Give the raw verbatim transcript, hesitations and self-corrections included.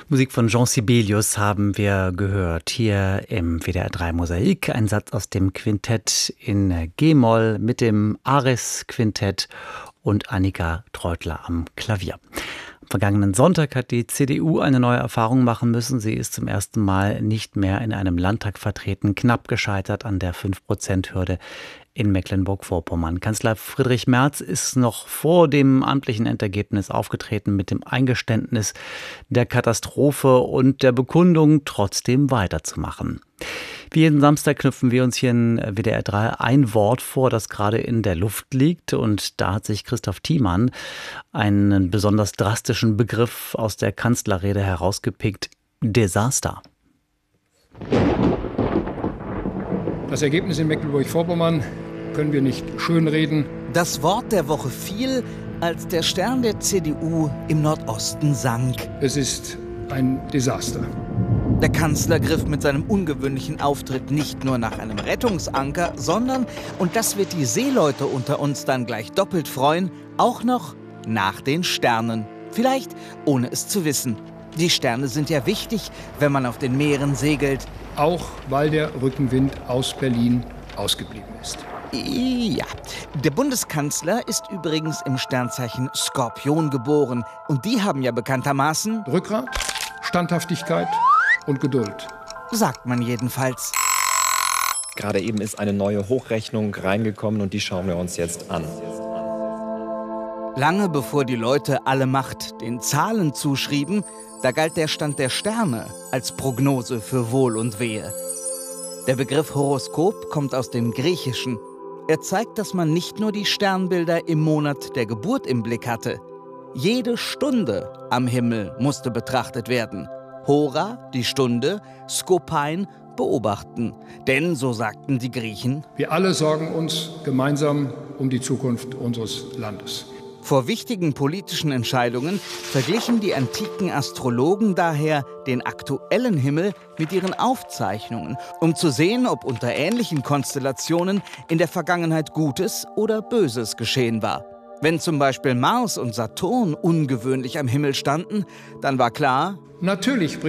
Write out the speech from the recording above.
Musik von Jean Sibelius haben wir gehört, hier im W D R drei Mosaik. Ein Satz aus dem Quintett in G-Moll mit dem Aris-Quintett und Annika Treutler am Klavier. Am vergangenen Sonntag hat die C D U eine neue Erfahrung machen müssen. Sie ist zum ersten Mal nicht mehr in einem Landtag vertreten, knapp gescheitert an der fünf Prozent Hürde in Mecklenburg-Vorpommern. Kanzler Friedrich Merz ist noch vor dem amtlichen Endergebnis aufgetreten mit dem Eingeständnis der Katastrophe und der Bekundung, trotzdem weiterzumachen. Wie jeden Samstag knüpfen wir uns hier in W D R drei ein Wort vor, das gerade in der Luft liegt. Und da hat sich Christoph Thiemann einen besonders drastischen Begriff aus der Kanzlerrede herausgepickt: Desaster. Das Ergebnis in Mecklenburg-Vorpommern können wir nicht schönreden. Das Wort der Woche fiel, als der Stern der C D U im Nordosten sank. Es ist ein Desaster. Der Kanzler griff mit seinem ungewöhnlichen Auftritt nicht nur nach einem Rettungsanker, sondern, und das wird die Seeleute unter uns dann gleich doppelt freuen, auch noch nach den Sternen. Vielleicht ohne es zu wissen. Die Sterne sind ja wichtig, wenn man auf den Meeren segelt. Auch weil der Rückenwind aus Berlin ausgeblieben ist. Ja, der Bundeskanzler ist übrigens im Sternzeichen Skorpion geboren. Und die haben ja bekanntermaßen Rückgrat, Standhaftigkeit und Geduld. Sagt man jedenfalls. Gerade eben ist eine neue Hochrechnung reingekommen und die schauen wir uns jetzt an. Lange bevor die Leute alle Macht den Zahlen zuschrieben, da galt der Stand der Sterne als Prognose für Wohl und Wehe. Der Begriff Horoskop kommt aus dem Griechischen. Er zeigt, dass man nicht nur die Sternbilder im Monat der Geburt im Blick hatte. Jede Stunde am Himmel musste betrachtet werden. Hora, die Stunde, Skopein, beobachten. Denn, so sagten die Griechen, wir alle sorgen uns gemeinsam um die Zukunft unseres Landes. Vor wichtigen politischen Entscheidungen verglichen die antiken Astrologen daher den aktuellen Himmel mit ihren Aufzeichnungen, um zu sehen, ob unter ähnlichen Konstellationen in der Vergangenheit Gutes oder Böses geschehen war. Wenn zum Beispiel Mars und Saturn ungewöhnlich am Himmel standen, dann war klar, natürlich